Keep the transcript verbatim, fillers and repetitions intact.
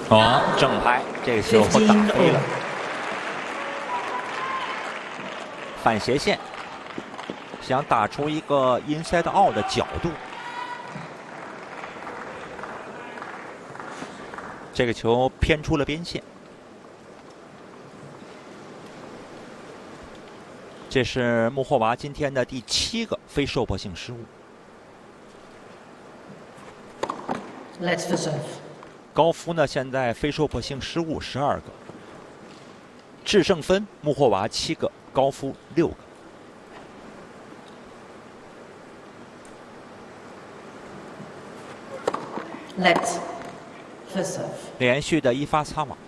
哦，正拍，这个时候打飞了，反斜线，想打出一个 inside out 的角度。这个球偏出了边线，这是穆霍娃今天的第七个非受迫性失误。 Let's serve。 高夫呢，现在非受迫性失误十二个，制胜分穆霍娃七个，高夫六个。 Let's serve。 连续的一发擦网。